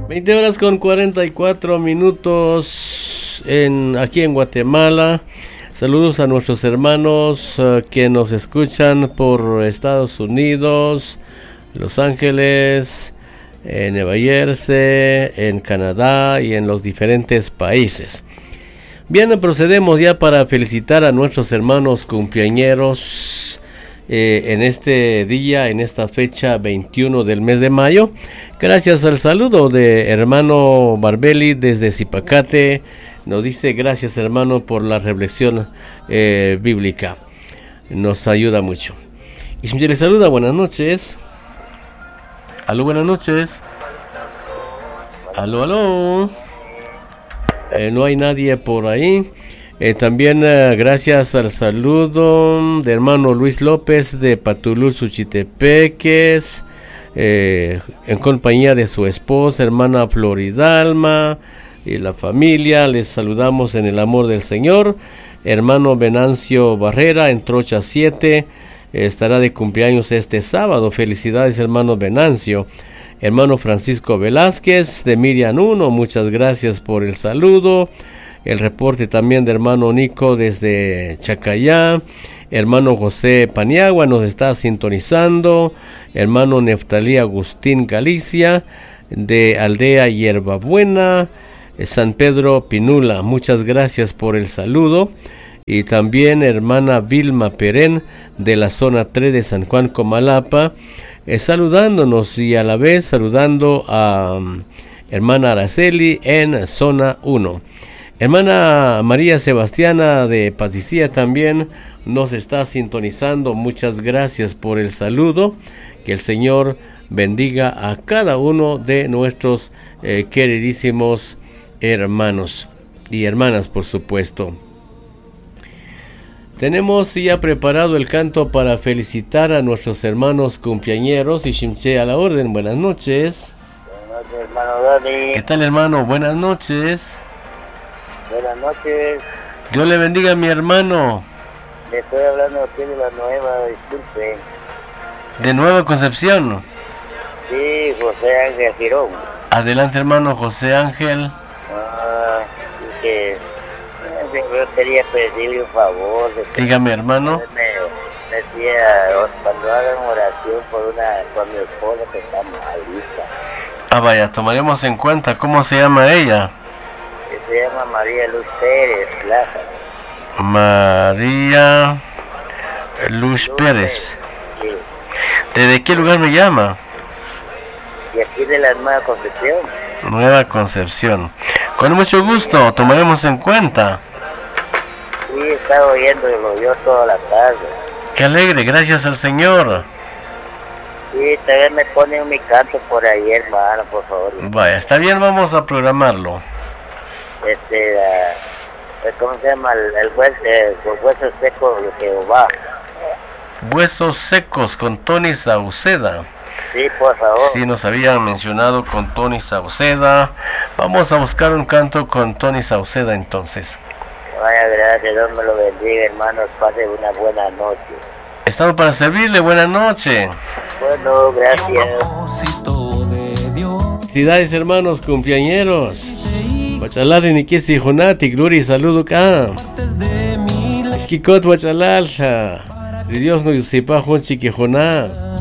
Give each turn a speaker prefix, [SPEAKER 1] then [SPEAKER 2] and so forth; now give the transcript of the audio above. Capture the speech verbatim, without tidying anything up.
[SPEAKER 1] veinte horas con cuarenta y cuatro minutos en, aquí en Guatemala. Saludos a nuestros hermanos uh, que nos escuchan por Estados Unidos, Los Ángeles, en Nueva Jersey, en Canadá y en los diferentes países. Bien, procedemos ya para felicitar a nuestros hermanos cumpleañeros eh, en este día, en esta fecha veintiuno del mes de mayo. Gracias al saludo de hermano Barbeli desde Zipacate. Nos dice gracias hermano por la reflexión eh, bíblica. Nos ayuda mucho. Y si le saluda, buenas noches. Aló, buenas noches. Aló, aló. Eh, no hay nadie por ahí. Eh, también eh, gracias al saludo de hermano Luis López de Patulul, Suchitepeques. Eh, en compañía de su esposa, hermana Floridalma y la familia, les saludamos en el amor del Señor. Hermano Venancio Barrera en Trocha siete, eh, estará de cumpleaños este sábado. Felicidades hermano Venancio. Hermano Francisco Velázquez de Miriam uno, muchas gracias por el saludo. El reporte también de hermano Nico desde Chacayá. Hermano José Paniagua nos está sintonizando. Hermano Neftalí Agustín Galicia de Aldea Hierbabuena, San Pedro Pinula, muchas gracias por el saludo. Y también hermana Vilma Perén de la zona tres de San Juan Comalapa, eh, saludándonos y a la vez saludando a um, hermana Araceli en zona uno. Hermana María Sebastiana de Pazicía también nos está sintonizando, muchas gracias por el saludo. Que el Señor bendiga a cada uno de nuestros eh, queridísimos hermanos y hermanas, por supuesto. Tenemos ya preparado el canto para felicitar a nuestros hermanos cumpleañeros y Shimche a la orden. Buenas noches.
[SPEAKER 2] Buenas noches, hermano Dani.
[SPEAKER 1] ¿Qué tal, hermano? Buenas noches.
[SPEAKER 2] Buenas noches.
[SPEAKER 1] Dios le bendiga a mi hermano.
[SPEAKER 2] Le estoy hablando aquí de la nueva, disculpe.
[SPEAKER 1] De Nueva Concepción.
[SPEAKER 2] Sí, José Ángel Girón.
[SPEAKER 1] Adelante, hermano José Ángel.
[SPEAKER 2] Ah, y que yo quería pedirle un favor.
[SPEAKER 1] Dígame, hermano.
[SPEAKER 2] Me decía, cuando hagan oración por una, por mi esposa que está malita.
[SPEAKER 1] Ah, vaya, tomaremos en cuenta. ¿Cómo se llama ella?
[SPEAKER 2] Que se llama María Luz Pérez Lázaro.
[SPEAKER 1] María Luz Pérez.
[SPEAKER 2] Sí.
[SPEAKER 1] ¿Desde qué lugar me llama?
[SPEAKER 2] Y aquí de la Nueva Concepción.
[SPEAKER 1] Nueva Concepción. Con mucho gusto, tomaremos en cuenta.
[SPEAKER 2] Sí, he estado oyéndolo yo toda la tarde.
[SPEAKER 1] Qué alegre, gracias al Señor.
[SPEAKER 2] Sí, también me ponen mi canto por ahí, hermano, por favor.
[SPEAKER 1] Vaya, está bien, vamos a programarlo.
[SPEAKER 2] Este, uh, ¿cómo se llama? El, el, hueso, el hueso seco de Jehová.
[SPEAKER 1] Huesos secos con Tony Sauceda.
[SPEAKER 2] Sí, por favor.
[SPEAKER 1] Sí, nos habían mencionado con Tony Sauceda. Vamos a buscar un canto con Tony Sauceda entonces.
[SPEAKER 2] Vaya, gracias, Dios me lo bendiga, hermanos. Pase una buena noche.
[SPEAKER 1] Estamos para servirle, buena noche.
[SPEAKER 2] Bueno, gracias.
[SPEAKER 1] Felicidades, hermanos cumpleañeros. Bachalal en Ikesi Jonati, Gloria y saludo acá. Esquicot Bachalal. Dios no yusipa Jonchi que Joná.